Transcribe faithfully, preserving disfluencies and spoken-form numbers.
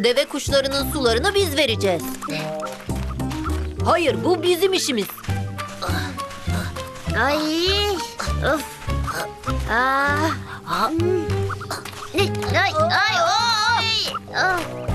Deve kuşlarının sularını biz vereceğiz. Hayır, bu bizim işimiz. Ay, of. Aa. Ay, ay, ay, oy. Ah.